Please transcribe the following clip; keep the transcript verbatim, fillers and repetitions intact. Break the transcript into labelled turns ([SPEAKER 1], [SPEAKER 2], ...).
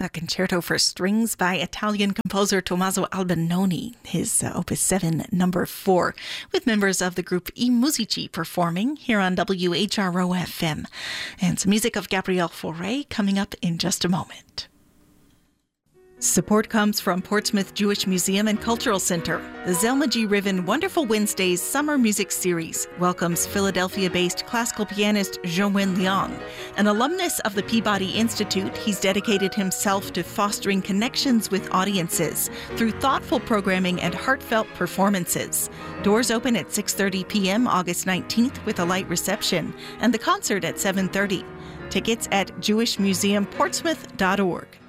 [SPEAKER 1] a concerto for strings by Italian composer Tommaso Albinoni, his uh, Opus seven, number four, with members of the group I Musici performing here on W H R O F M. And some music of Gabriel Fauré coming up in just a moment. Support comes from Portsmouth Jewish Museum and Cultural Center. The Zelma G. Riven Wonderful Wednesdays Summer Music Series welcomes Philadelphia-based classical pianist Zhongwen Liang. An alumnus of the Peabody Institute, he's dedicated himself to fostering connections with audiences through thoughtful programming and heartfelt performances. Doors open at six thirty p.m. August nineteenth with a light reception, and the concert at seven thirty. Tickets at jewish museum portsmouth dot org.